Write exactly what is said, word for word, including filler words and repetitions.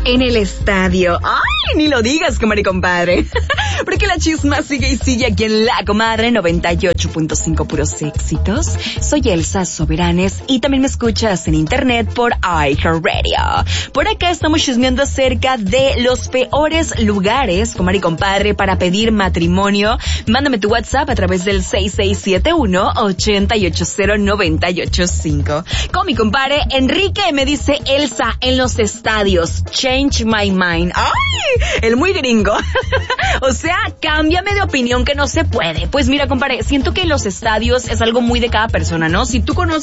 en el estadio. ¡Ay, ni lo digas, comadre y compadre! Porque la chisma sigue y sigue aquí en La Comadre noventa y ocho punto cinco puros éxitos. Soy Elsa Soberanes y también me escuchas en internet por iHeartRadio. Por acá estamos chismeando acerca de los peores lugares, comadre y compadre, para pedir matrimonio. Mándame tu WhatsApp a través del seis seis siete uno, ocho ocho cero, nueve ocho cinco. Con mi compadre Enrique me dice: Elsa, en los estadios, change my mind. ¡Ay! El muy gringo. O sea, cámbiame de opinión que no se puede. Pues mira, compadre, siento que en los estadios es algo muy de cada persona, ¿no? Si tú conoces